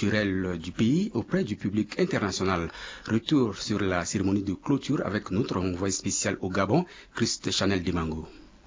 culturelle du pays auprès du public international. Retour sur la cérémonie de clôture avec notre envoyé spécial au Gabon, Christ Chanel Dimango.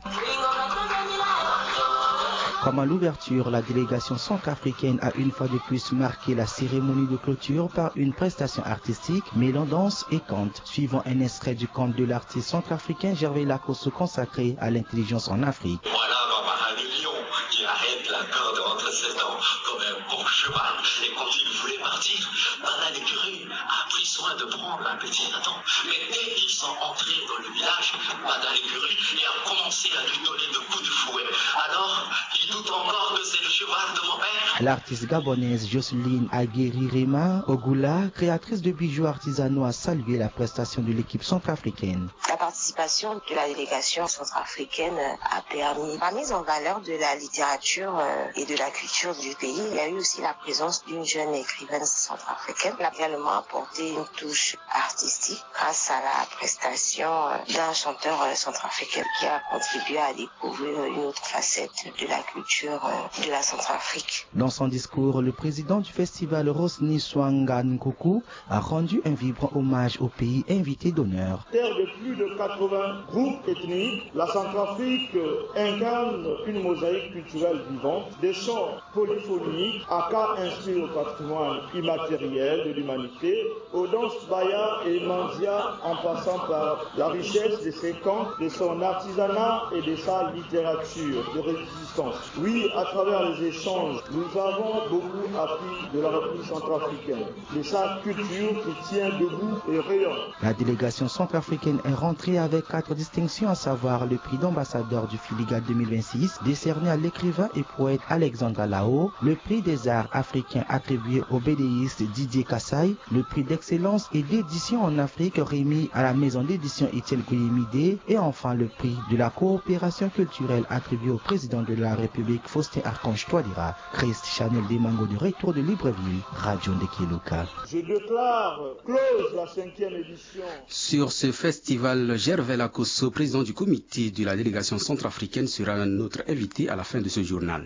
Comme à l'ouverture, la délégation centrafricaine a une fois de plus marqué la cérémonie de clôture par une prestation artistique mêlant danse et conte, suivant un extrait du conte de l'artiste centrafricain Gervais Lacoste consacré à l'intelligence en Afrique. Voilà Barbara, le lion qui arrête la corde entre ses dents comme un bon cheval. Et quand il voulait partir, l'écurie a pris soin de prendre un petit Nathan. Mais dès qu'ils sont entrés dans le village, l'écurie a commencé à lui donner de coups de fouet. Alors, il doute encore que c'est le cheval de mon père. L'artiste gabonaise Jocelyne Aguirre-Rema Ogula, créatrice de bijoux artisanaux, a salué la prestation de l'équipe centrafricaine. La participation de la délégation centrafricaine a permis la mise en valeur de la littérature et de la culture du pays. Il y a eu aussi la présence d'une jeune écrivaine centrafricaine. Elle a également apporté une touche artistique grâce à la prestation d'un chanteur centrafricain qui a contribué à découvrir une autre facette de la culture de la Centrafrique. Dans son discours, le président du festival Rosny Swangan-Koukou a rendu un vibrant hommage au pays invité d'honneur. Terre de plus de 80 groupes ethniques, la Centrafrique incarne une mosaïque culturelle vivante, des chants polyphoniques à cas inscrits au patrimoine immatériel de l'humanité, aux danses baya et mandia en passant par la richesse de ses contes, de son artisanat et de sa littérature de résistance. Oui, à travers les échanges, nous avons beaucoup appris de la République centrafricaine, de sa culture qui tient debout et rayonne. La délégation centrafricaine est rentrée avec 4 distinctions, à savoir le prix d'ambassadeur du Filiga 2026, décerné à l'écrivain et poète Alexandra Lao, le prix des arts africains attribué au bédéiste Didier Kassai, le prix d'excellence et d'édition en Afrique remis à la maison d'édition Etienne Kouyemide et enfin le prix de la coopération culturelle attribué au président de la République Faustin Archange Touadéra. Christ Chanel Dimango de retour de Libreville, Radio Ndekeluka. Je déclare close la 5e édition. Sur ce festival, Gervais Lacoste, président du comité de la délégation centrafricaine, sera notre invité à la fin de ce journal.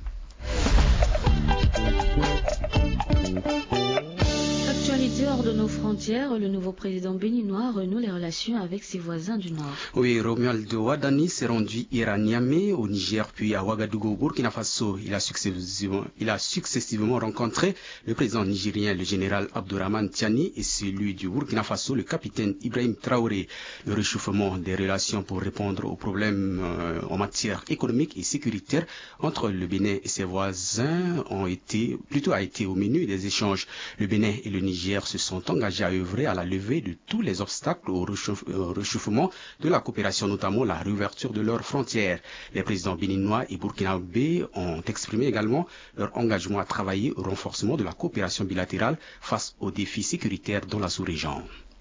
Hors de nos frontières, le nouveau président béninois renoue les relations avec ses voisins du Nord. Oui, Romuald Wadani s'est rendu hier à Niamey, au Niger, puis à Ouagadougou, au Burkina Faso. Il a successivement rencontré le président nigérien, le général Abdourahmane Tiani, et celui du Burkina Faso, le capitaine Ibrahim Traoré. Le réchauffement des relations pour répondre aux problèmes en matière économique et sécuritaire entre le Bénin et ses voisins a été au menu des échanges. Le Bénin et le Niger se sont engagés à œuvrer à la levée de tous les obstacles au réchauffement de la coopération, notamment la réouverture de leurs frontières. Les présidents béninois et burkinabés ont exprimé également leur engagement à travailler au renforcement de la coopération bilatérale face aux défis sécuritaires dans la sous-région.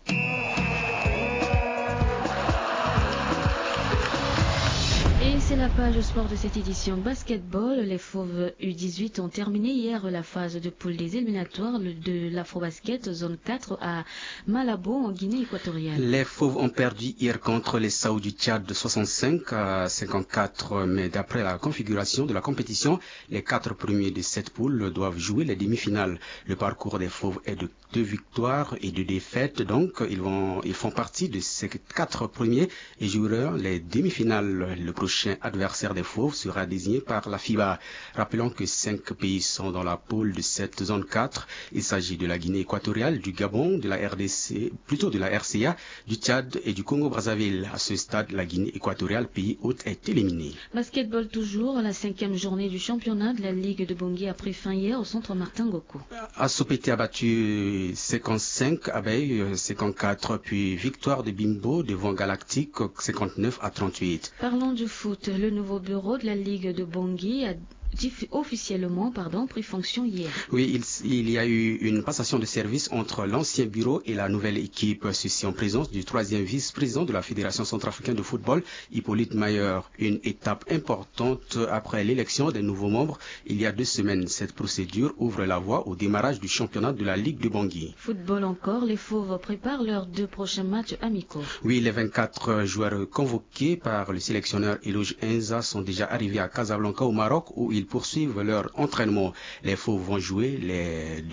C'est la page sport de cette édition basketball. Les Fauves U18 ont terminé hier la phase de poule des éliminatoires de l'Afrobasket zone 4 à Malabo en Guinée équatoriale. Les Fauves ont perdu hier contre les Saouds du Tchad de 65 à 54, mais d'après la configuration de la compétition, les 4 premiers de cette poule doivent jouer les demi-finales. Le parcours des Fauves est de 2 victoires et 2 défaites, donc ils font partie de ces 4 premiers et joueront les demi-finales. Le prochain adversaire des Fauves sera désigné par la FIBA. Rappelons que 5 pays sont dans la poule de cette zone 4. Il s'agit de la Guinée équatoriale, du Gabon, de la RCA, du Tchad et du Congo-Brazzaville. À ce stade, la Guinée équatoriale, pays hôte, est éliminée. Basketball toujours, la 5e journée du championnat de la Ligue de Bangui a pris fin hier au centre Martin Goko. Asopété a battu 55, Abeille 54, puis victoire de Bimbo devant Galactique 59 à 38. Parlons du foot. Le nouveau bureau de la Ligue de Bangui a officiellement pris fonction hier. Oui, il y a eu une passation de service entre l'ancien bureau et la nouvelle équipe. Ceci en présence du 3e vice-président de la Fédération centrafricaine de football, Hippolyte Mayer. Une étape importante après l'élection des nouveaux membres il y a 2 semaines. Cette procédure ouvre la voie au démarrage du championnat de la Ligue de Bangui. Football encore, les Fauves préparent leurs 2 prochains matchs amicaux. Oui, les 24 joueurs convoqués par le sélectionneur Eloge Enza sont déjà arrivés à Casablanca au Maroc où ils poursuivent leur entraînement. Les Fauves vont jouer les